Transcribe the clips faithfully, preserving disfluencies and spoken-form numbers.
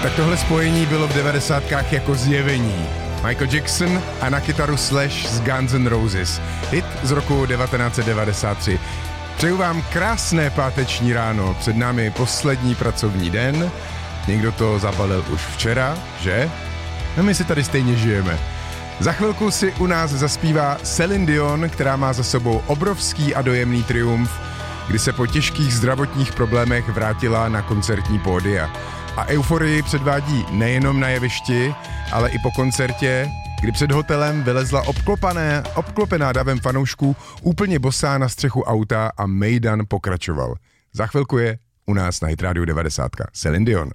Tak tohle spojení bylo v devadesátkách jako zjevení. Michael Jackson a na kytaru Slash z Guns N' Roses. Hit z roku devatenáct set devadesát tři. Přeju vám krásné páteční ráno, před námi poslední pracovní den. Někdo to zabalil už včera, že? No my si tady stejně žijeme. Za chvilku si u nás zaspívá Celine Dion, která má za sebou obrovský a dojemný triumf, kdy se po těžkých zdravotních problémech vrátila na koncertní pódia. A euforii předvádí nejenom na jevišti, ale i po koncertě, kdy před hotelem vylezla obklopané, obklopená davem fanoušků, úplně bosá na střechu auta a mejdan pokračoval. Za chvilku je u nás na Hit Radio devadesát. Celine Dion.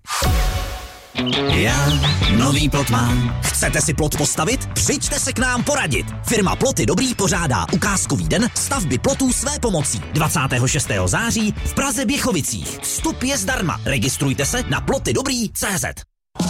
Já nový plot mám. Chcete si plot postavit? Přijďte se k nám poradit. Firma Ploty Dobrý pořádá ukázkový den stavby plotů své pomocí. dvacátého šestého září v Praze Běchovicích. Vstup je zdarma. Registrujte se na ploty dobrý tečka cé zet.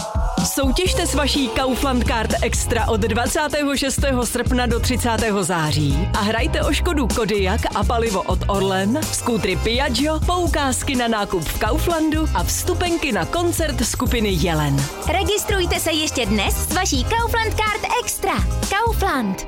Soutěžte s vaší Kaufland Card Extra od dvacátého šestého srpna do třicátého září a hrajte o Škodu Kodiaq a palivo od Orlen, skútry Piaggio, poukázky na nákup v Kauflandu a vstupenky na koncert skupiny Jelen. Registrujte se ještě dnes s vaší Kaufland Card Extra. Kaufland.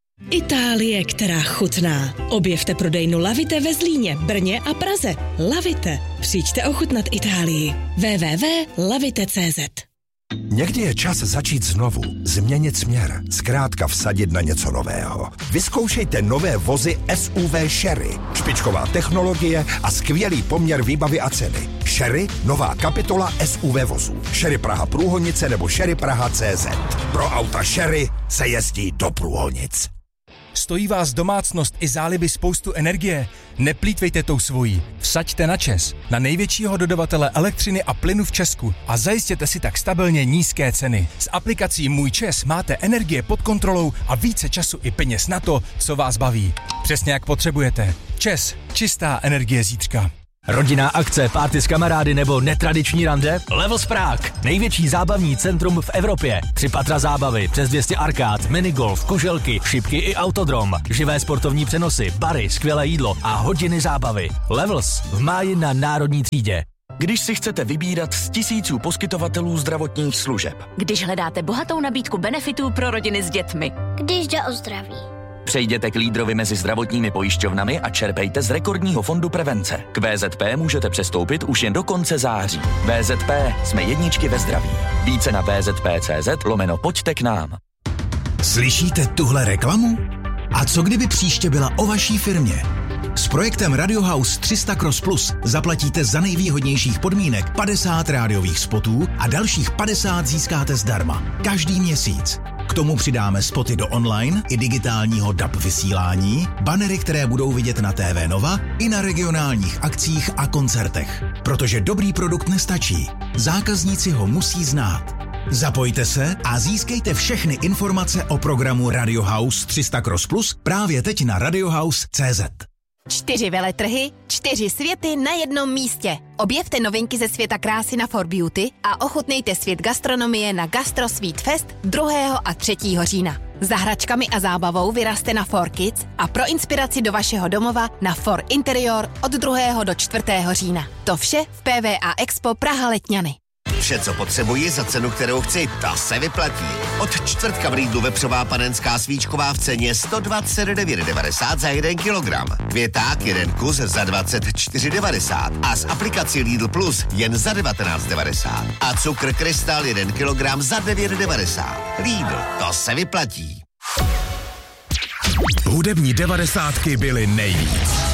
Itálie, která chutná. Objevte prodejnu Lavite ve Zlíně, Brně a Praze. Lavite. Přijďte ochutnat Itálii. w w w tečka lavite tečka cé zet. Někdy je čas začít znovu, změnit směr, zkrátka vsadit na něco nového. Vyzkoušejte nové vozy S U V Sherry. Špičková technologie a skvělý poměr výbavy a ceny. Sherry, nová kapitola S U V vozů. Sherry Praha Průhonice nebo Sherry Praha tečka cé zet. Pro auta Sherry se jezdí do Průhonic. Stojí vás domácnost i záliby spoustu energie? Neplýtvejte tou svojí. Vsaďte na ČEZ, na největšího dodavatele elektřiny a plynu v Česku a zajistěte si tak stabilně nízké ceny. S aplikací Můj ČEZ máte energie pod kontrolou a více času i peněz na to, co vás baví. Přesně jak potřebujete. ČEZ, čistá energie zítřka. Rodinná akce, party s kamarády nebo netradiční rande? Levels Prague, největší zábavní centrum v Evropě. Tři patra zábavy, přes dvě stě arkád, minigolf, koželky, šipky i autodrom. Živé sportovní přenosy, bary, skvělé jídlo a hodiny zábavy. Levels v máji na Národní třídě. Když si chcete vybírat z tisíců poskytovatelů zdravotních služeb. Když hledáte bohatou nabídku benefitů pro rodiny s dětmi. Když jde o zdraví. Přejděte k lídrovi mezi zdravotními pojišťovnami a čerpejte z rekordního fondu prevence. K V Z P můžete přestoupit už jen do konce září. V Z P, jsme jedničky ve zdraví. Více na vzp.cz lomeno pojďte k nám. Slyšíte tuhle reklamu? A co kdyby příště byla o vaší firmě? S projektem Radio House tři sta Cross Plus zaplatíte za nejvýhodnějších podmínek padesát rádiových spotů a dalších padesát získáte zdarma. Každý měsíc. K tomu přidáme spoty do online i digitálního D A B vysílání, banery, které budou vidět na T V Nova i na regionálních akcích a koncertech. Protože dobrý produkt nestačí. Zákazníci ho musí znát. Zapojte se a získejte všechny informace o programu Radio House tři sta Cross Plus právě teď na radiohouse tečka cé zet. Čtyři veletrhy, čtyři světy na jednom místě. Objevte novinky ze světa krásy na For Beauty a ochutnejte svět gastronomie na Gastro Sweet Fest druhého a třetího října. Za hračkami a zábavou vyrazte na For Kids a pro inspiraci do vašeho domova na For Interior od druhého do čtvrtého října. To vše v P V A Expo Praha Letňany. Vše, co potřebuji za cenu, kterou chci, to se vyplatí. Od čtvrtka v Lidlu vepřová panenská svíčková v ceně sto dvacet devět devadesát za jeden kilogram. Květák jeden kus za dvacet čtyři devadesát a s aplikací Lidl Plus jen za devatenáct devadesát. A cukr Krystal jeden kilogram za devět devadesát. Lidl, to se vyplatí. Hudební devadesátky byly nejvíc.